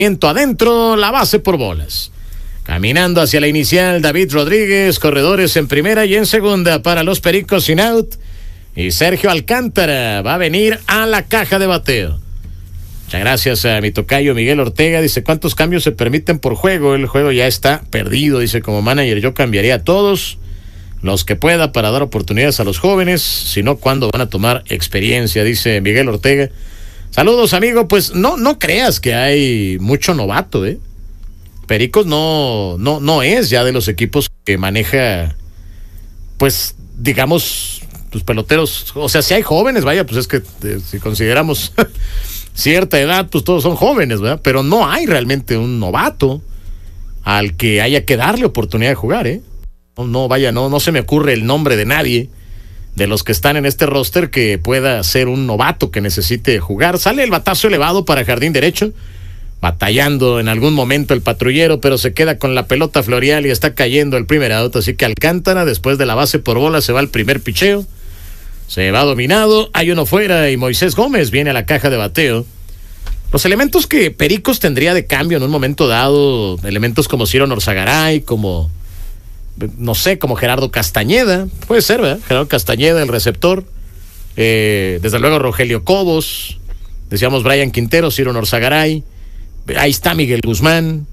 Adentro, la base por bolas. Caminando hacia la inicial, David Rodríguez, corredores en primera y en segunda para los Pericos sin out. Y Sergio Alcántara va a venir a la caja de bateo. Muchas gracias a mi tocayo Miguel Ortega. Dice, ¿cuántos cambios se permiten por juego? El juego ya está perdido. Dice, como manager yo cambiaría a todos los que pueda para dar oportunidades a los jóvenes. Si no, ¿cuándo van a tomar experiencia? Dice Miguel Ortega. Saludos, amigo. Pues no creas que hay mucho novato, Pericos no es ya de los equipos que maneja, pues, digamos, tus peloteros. O sea, si hay jóvenes, vaya, pues es que si consideramos cierta edad, pues todos son jóvenes, ¿verdad? Pero no hay realmente un novato al que haya que darle oportunidad de jugar, No se me ocurre el nombre de nadie de los que están en este roster que pueda ser un novato que necesite jugar. Sale el batazo elevado para jardín derecho, batallando en algún momento el patrullero, pero se queda con la pelota Florial y está cayendo el primer out, así que Alcántara, después de la base por bola, se va al primer picheo, se va dominado, hay uno fuera y Moisés Gómez viene a la caja de bateo. Los elementos que Pericos tendría de cambio en un momento dado, elementos como Ciro Norzagaray, como como Gerardo Castañeda, puede ser, ¿verdad? Gerardo Castañeda, el receptor, desde luego Rogelio Cobos, decíamos Brian Quintero, Ciro Norzagaray, ahí está Miguel Guzmán,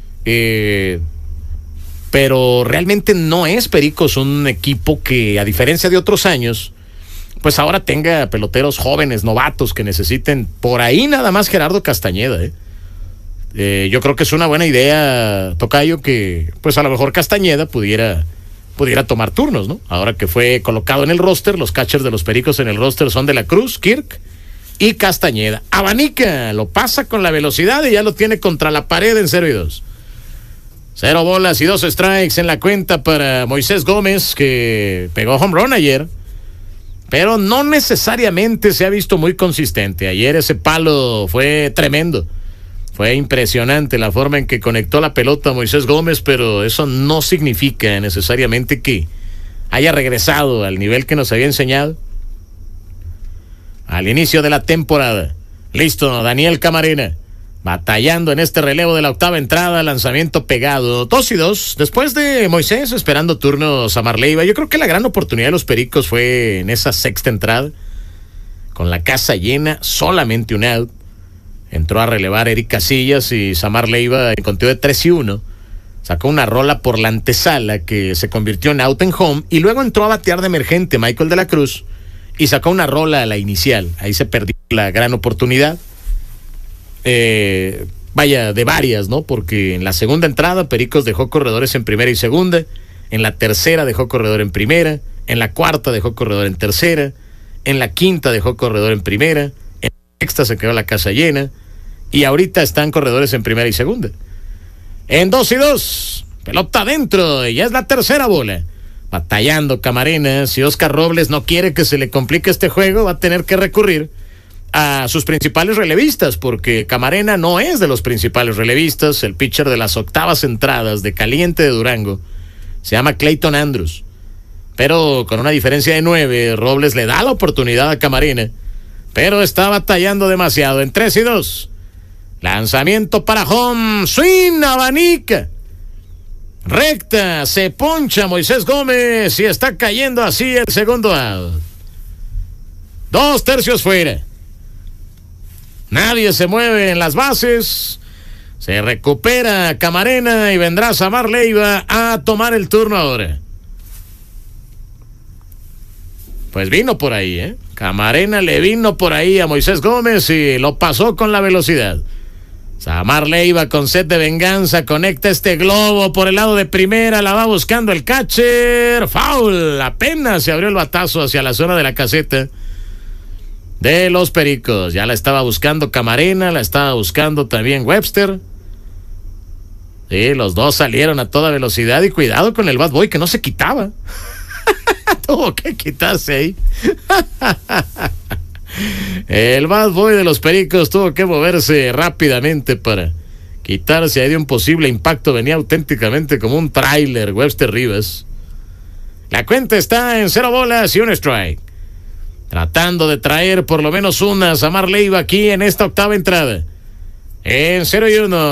pero realmente no es Pericos un equipo que, a diferencia de otros años, pues ahora tenga peloteros jóvenes, novatos que necesiten. Por ahí nada más Gerardo Castañeda, yo creo que es una buena idea, tocayo, que pues a lo mejor Castañeda pudiera tomar turnos, ¿no? Ahora que fue colocado en el roster, los catchers de los Pericos en el roster son De la Cruz, Kirk y Castañeda. Abanica, lo pasa con la velocidad y ya lo tiene contra la pared en 0-2. 0 bolas y 2 strikes en la cuenta para Moisés Gómez, que pegó home run ayer, pero no necesariamente se ha visto muy consistente. Ayer ese palo fue tremendo. Fue impresionante la forma en que conectó la pelota a Moisés Gómez, pero eso no significa necesariamente que haya regresado al nivel que nos había enseñado al inicio de la temporada. Listo, Daniel Camarena, batallando en este relevo de la octava entrada, lanzamiento pegado, 2-2. Después de Moisés, esperando turno Samar Leiva. Yo creo que la gran oportunidad de los Pericos fue en esa sexta entrada, con la casa llena, solamente un out. Entró a relevar Eric Casillas y Samar Leiva en conteo de 3-1. Sacó una rola por la antesala que se convirtió en out en home, y luego entró a batear de emergente Michael de la Cruz y sacó una rola a la inicial. Ahí se perdió la gran oportunidad. Vaya, de varias, ¿no? Porque en la segunda entrada Pericos dejó corredores en primera y segunda, en la tercera dejó corredor en primera, en la cuarta dejó corredor en tercera, en la quinta dejó corredor en primera, en la sexta se quedó la casa llena, y ahorita están corredores en primera y segunda. En 2-2, pelota adentro, y ya es la tercera bola. Batallando Camarena. Si Oscar Robles no quiere que se le complique este juego, va a tener que recurrir a sus principales relevistas, porque Camarena no es de los principales relevistas. El pitcher de las octavas entradas de Caliente de Durango se llama Clayton Andrews, pero con una diferencia de 9, Robles le da la oportunidad a Camarena, pero está batallando demasiado. En 3-2, lanzamiento para home, swing, abanica, recta, se poncha Moisés Gómez y está cayendo así el segundo out. 2 tercios fuera. Nadie se mueve en las bases. Se recupera Camarena y vendrá Samar Leiva a tomar el turno ahora. Pues vino por ahí, Camarena le vino por ahí a Moisés Gómez y lo pasó con la velocidad. Samar Leiva, con sed de venganza, conecta este globo por el lado de primera, la va buscando el catcher, foul, apenas se abrió el batazo hacia la zona de la caseta de los Pericos. Ya la estaba buscando Camarena, la estaba buscando también Webster. Sí, los dos salieron a toda velocidad, y cuidado con el bad boy que no se quitaba. Tuvo que quitarse ahí. El bad boy de los Pericos tuvo que moverse rápidamente para quitarse ahí de un posible impacto. Venía auténticamente como un tráiler Webster Rivas. La cuenta está en 0 bolas y 1 strike. Tratando de traer por lo menos una Samar Leiva aquí en esta octava entrada. En 0-1.